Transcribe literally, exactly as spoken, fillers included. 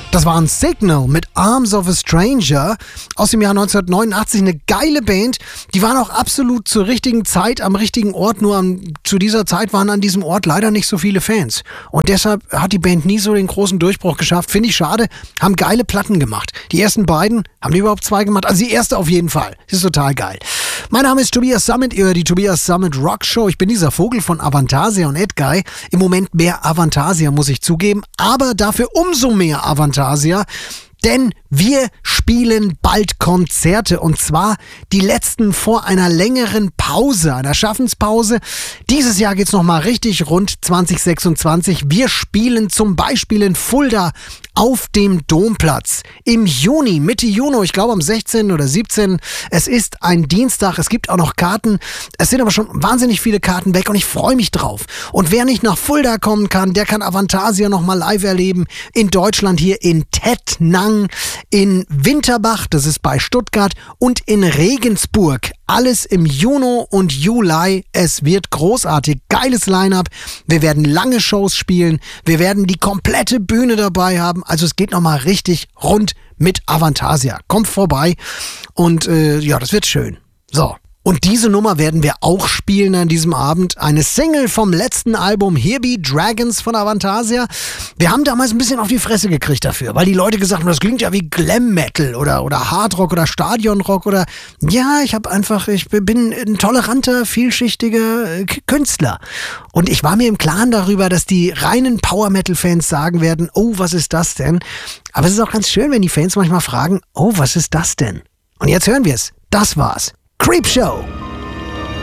Das war ein Signal mit Arms of a Stranger aus dem Jahr neunzehnhundertneunundachtzig. Eine geile Band. Die waren auch absolut zur richtigen Zeit am richtigen Ort. Nur am, zu dieser Zeit waren an diesem Ort leider nicht so viele Fans. Und deshalb hat die Band nie so den großen Durchbruch geschafft. Finde ich schade. Haben geile Platten gemacht. Die ersten beiden, haben die überhaupt zwei gemacht? Also die erste auf jeden Fall. Das ist total geil. Mein Name ist Tobias Summit, ihr hört die Tobias Summit Rock Show. Ich bin dieser Vogel von Avantasia und Edguy. Im Moment mehr Avantasia, muss ich zugeben. Aber dafür umso mehr Avantasia. Denn wir spielen bald Konzerte und zwar die letzten vor einer längeren Pause, einer Schaffenspause. Dieses Jahr geht's nochmal richtig rund zwanzig sechsundzwanzig. Wir spielen zum Beispiel in Fulda auf dem Domplatz im Juni, Mitte Juni, ich glaube am sechzehnten oder siebzehnten Es ist ein Dienstag, es gibt auch noch Karten. Es sind aber schon wahnsinnig viele Karten weg und ich freue mich drauf. Und wer nicht nach Fulda kommen kann, der kann Avantasia nochmal live erleben. In Deutschland hier in Tettnang, in Winterbach, das ist bei Stuttgart, und in Regensburg. Alles im Juni und Juli. Es wird großartig. Geiles Line-Up. Wir werden lange Shows spielen. Wir werden die komplette Bühne dabei haben. Also es geht nochmal richtig rund mit Avantasia. Kommt vorbei und äh, ja, das wird schön. So. Und diese Nummer werden wir auch spielen an diesem Abend. Eine Single vom letzten Album Here Be Dragons von Avantasia. Wir haben damals ein bisschen auf die Fresse gekriegt dafür, weil die Leute gesagt haben, das klingt ja wie Glam Metal oder, oder Hardrock oder Stadionrock oder... Ja, ich habe einfach, ich bin ein toleranter, vielschichtiger Künstler. Und ich war mir im Klaren darüber, dass die reinen Power-Metal-Fans sagen werden, oh, was ist das denn? Aber es ist auch ganz schön, wenn die Fans manchmal fragen, oh, was ist das denn? Und jetzt hören wir es. Das war's. Creepshow.